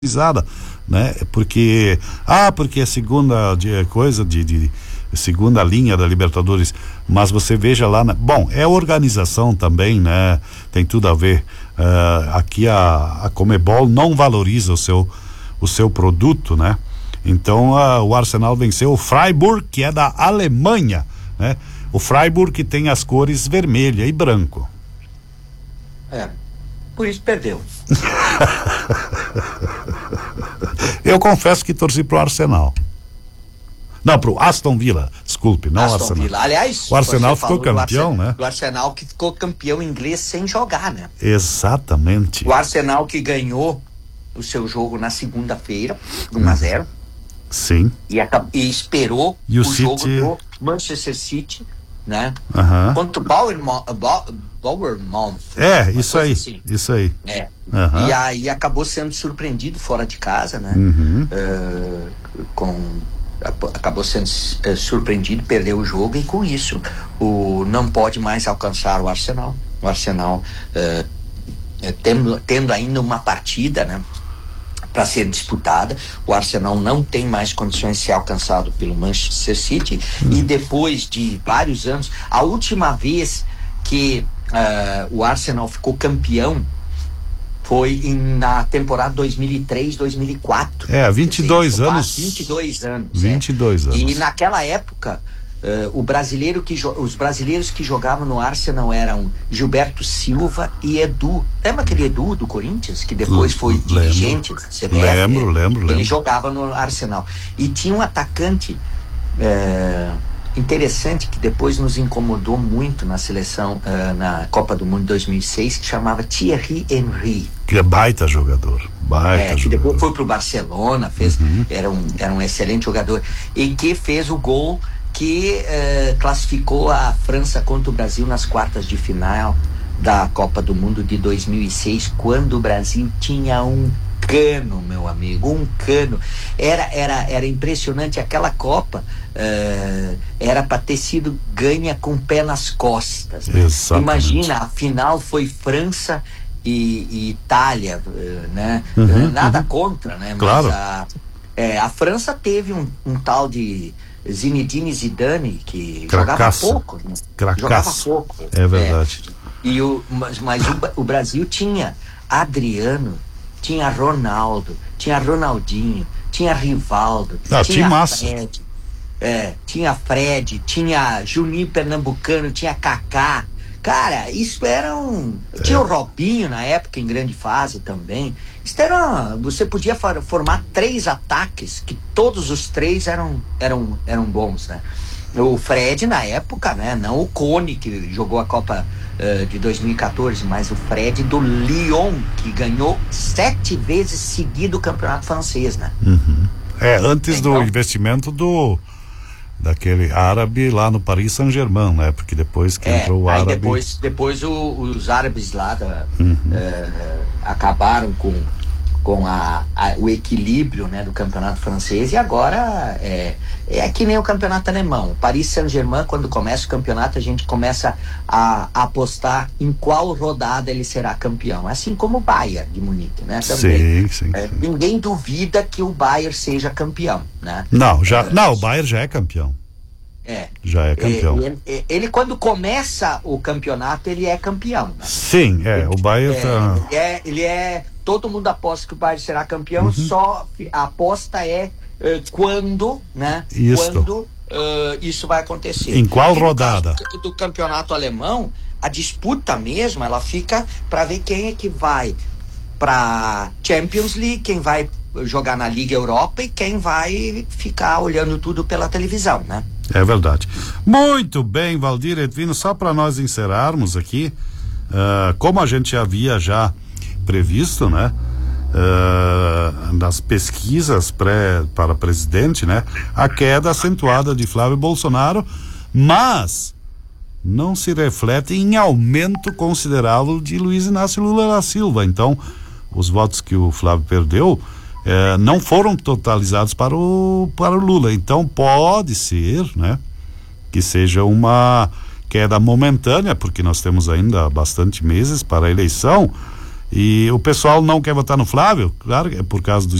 né? Porque é segunda coisa de segunda linha da Libertadores, mas você veja lá, bom, é organização também, né? Tem tudo a ver. Aqui a Conmebol não valoriza o seu produto, né? Então o Arsenal venceu o Freiburg, que é da Alemanha, né? O Freiburg que tem as cores vermelha e branco. Por isso perdeu. Eu confesso que torci pro Arsenal. Não, pro Aston Villa, desculpe, não Aston Arsenal. Villa. Aliás, o Arsenal ficou campeão, né? O Arsenal que ficou campeão inglês sem jogar, né? Exatamente. O Arsenal que ganhou o seu jogo na segunda-feira, 1-0. Sim. E esperou e o jogo City... do Manchester City, né? Contra o Bournemouth. Isso aí, assim. Isso aí. E aí acabou sendo surpreendido fora de casa, né? Acabou sendo surpreendido, perdeu o jogo, e com isso não pode mais alcançar o Arsenal. O Arsenal tendo ainda uma partida, né, para ser disputada. O Arsenal não tem mais condições de ser alcançado pelo Manchester City. E depois de vários anos, a última vez que o Arsenal ficou campeão foi na temporada 2003-2004. 22 dizer, anos. 22 anos. 22 anos. E naquela época, os brasileiros que jogavam no Arsenal eram Gilberto Silva e Edu. Lembra aquele Edu do Corinthians, que depois foi dirigente da CBF? Lembro. Ele jogava no Arsenal. E tinha um atacante interessante que depois nos incomodou muito na seleção, na Copa do Mundo 2006, que chamava Thierry Henry. Que é baita jogador. Que depois foi pro Barcelona, era um excelente jogador, e que fez o gol que classificou a França contra o Brasil nas quartas de final da Copa do Mundo de 2006, quando o Brasil tinha um cano, meu amigo, um cano. Era impressionante. Aquela Copa era para ter sido ganha com o pé nas costas, né? Imagina, a final foi França e Itália, né? Nada contra, né? Claro. Mas a França teve um tal de Zinedine Zidane que Cracaço. jogava pouco, né? Jogava pouco. É verdade. Mas o Brasil tinha Adriano, tinha Ronaldo, tinha Ronaldinho, tinha Rivaldo, tinha Fred, tinha Fred, tinha Juninho Pernambucano, tinha Kaká. Cara, isso era tinha o Robinho na época em grande fase também. Isso você podia formar 3 ataques, que todos os 3 eram bons, né? O Fred na época, né? Não o Cone, que jogou a Copa de 2014, mas o Fred do Lyon, que ganhou 7 vezes seguido o campeonato francês, né? Antes do investimento daquele árabe lá no Paris Saint-Germain, né? Porque depois que entrou o árabe... Depois os árabes lá acabaram com o equilíbrio, né, do campeonato francês, e agora é que nem o campeonato alemão. O Paris Saint-Germain, quando começa o campeonato, a gente começa a apostar em qual rodada ele será campeão, assim como o Bayern de Munique, né? Também. Sim. Ninguém duvida que o Bayern seja campeão, né? O Bayern já é campeão. Já é campeão. Ele quando começa o campeonato, ele é campeão, né? Sim, o Bayern todo mundo aposta que o Bayern será campeão, só a aposta quando, né? Quando isso vai acontecer. Em qual rodada? No caso do campeonato alemão, a disputa mesmo, ela fica para ver quem é que vai para Champions League, quem vai jogar na Liga Europa e quem vai ficar olhando tudo pela televisão, né? É verdade. Muito bem, Valdir Edvino, só para nós encerrarmos aqui, como a gente havia já previsto, né? Nas pesquisas para presidente, né? A queda acentuada de Flávio Bolsonaro, mas não se reflete em aumento considerável de Luiz Inácio Lula da Silva. Então, os votos que o Flávio perdeu não foram totalizados para o Lula. Então pode ser, né, que seja uma queda momentânea, porque nós temos ainda bastante meses para a eleição, E o pessoal não quer votar no Flávio, claro, é por causa do